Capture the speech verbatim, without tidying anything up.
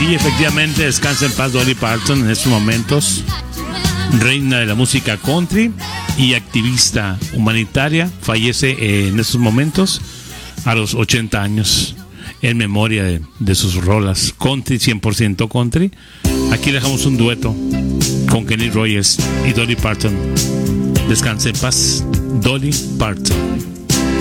Sí, efectivamente, descansa en paz Dolly Parton en estos momentos. Reina de la música country y activista humanitaria, fallece en estos momentos a los ochenta años, en memoria de, de sus rolas country, cien por ciento country. Aquí dejamos un dueto con Kenny Rogers y Dolly Parton. Descanse en paz, Dolly Parton.